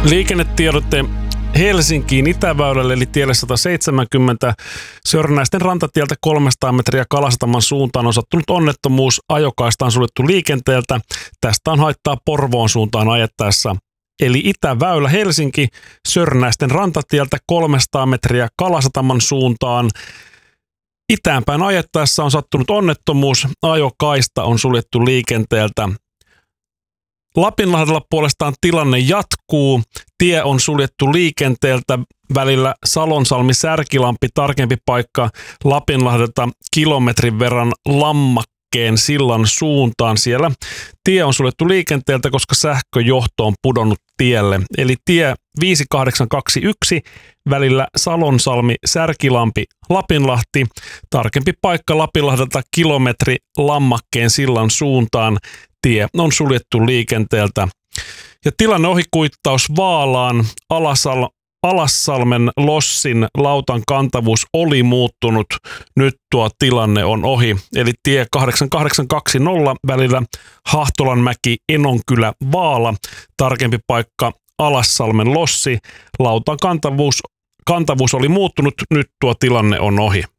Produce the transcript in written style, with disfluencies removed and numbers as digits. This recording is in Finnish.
Liikennetiedote Helsinkiin Itäväylälle eli tielle 170 Sörnäisten rantatieltä 300 metriä Kalasataman suuntaan on sattunut onnettomuus. Ajokaista on suljettu liikenteeltä. Tästä on haittaa Porvoon suuntaan ajettaessa. Eli Itäväylä Helsinki Sörnäisten rantatieltä 300 metriä Kalasataman suuntaan. Itäänpäin ajettaessa on sattunut onnettomuus. Ajokaista on suljettu liikenteeltä. Lapinlahdella puolestaan tilanne jatkuu. Tie on suljettu liikenteeltä välillä Salonsalmi-Särkilampi, tarkempi paikka Lapinlahdelta kilometrin verran Lammakkeen sillan suuntaan. Siellä tie on suljettu liikenteeltä, koska sähköjohto on pudonnut tielle. Eli tie 5821 välillä Salonsalmi-Särkilampi, Lapinlahti, tarkempi paikka Lapinlahdelta kilometri Lammakkeen sillan suuntaan. Tie on suljettu liikenteeltä. Ja tilanne ohikuittaus Vaalaan, Alassalmen Lossin lautan kantavuus oli muuttunut. Nyt tuo tilanne on ohi. Eli tie 8820 välillä Hahtolanmäki, Enonkylä, Vaala, tarkempi paikka Alassalmen Lossi, lautan kantavuus oli muuttunut. Nyt tuo tilanne on ohi.